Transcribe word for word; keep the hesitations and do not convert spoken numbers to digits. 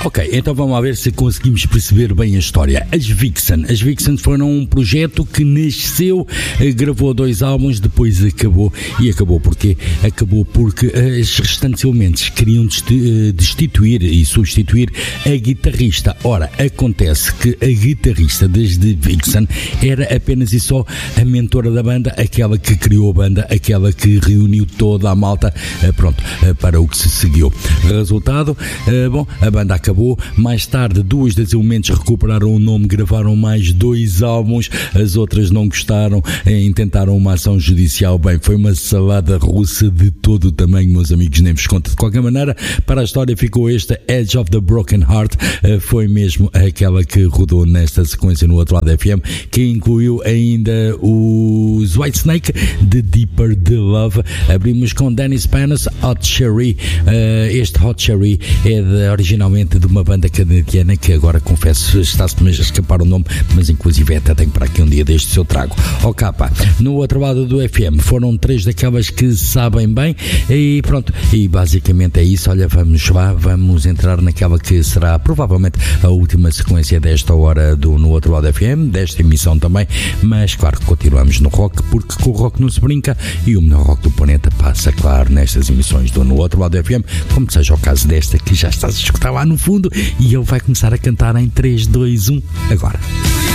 Ok, então vamos lá ver se conseguimos perceber bem a história. As Vixen. As Vixen foram um projeto que nasceu, gravou dois álbuns, depois acabou. E acabou porquê? Acabou porque as restantes elementos queriam destituir e substituir a guitarrista. Ora, acontece que a guitarrista das The Vixen era apenas e só a mentora da banda, aquela que criou a banda, aquela que reuniu toda a malta, pronto, para o que se seguiu. Resultado, bom, a banda acabou. Mais tarde, duas das elementos recuperaram o nome, gravaram mais dois álbuns, as outras não gostaram, intentaram uma ação judicial. Bem, foi uma salada russa de todo o tamanho, meus amigos, nem vos conto. De qualquer maneira, para a história ficou esta Edge of the Broken Heart, foi mesmo aquela que rodou nesta sequência no outro lado da F M, que incluiu ainda os Whitesnake, The Deeper the Love. Abrimos com Dennis Panas, Hot Cherry. Este Hot Cherry é de, originalmente de uma banda canadiana que agora, confesso, está-se-me a escapar o nome, mas inclusive até tenho para aqui um dia destes eu trago. Ó capa, no outro lado do F M foram três daquelas que sabem bem e pronto, e basicamente é isso. Olha, vamos lá, vamos entrar naquela que será provavelmente a última sequência desta hora do No Outro Lado do F M, desta emissão também, mas claro que continuamos no rock, porque com o rock não se brinca e o melhor rock do planeta passa, claro, nestas emissões do No Outro Lado do F M, como seja o caso desta que já estás a escutar lá no fundo e ele vai começar a cantar em três, dois, um, agora.